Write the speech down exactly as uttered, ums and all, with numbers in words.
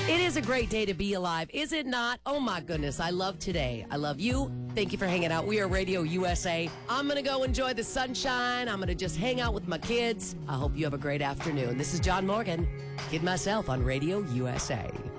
It is a great day to be alive, is it not? Oh my goodness, I love today. I love you. Thank you for hanging out. We are Radio U S A. I'm going to go enjoy the sunshine. I'm going to just hang out with my kids. I hope you have a great afternoon. This is John Morgan, Kid Myself on Radio U S A.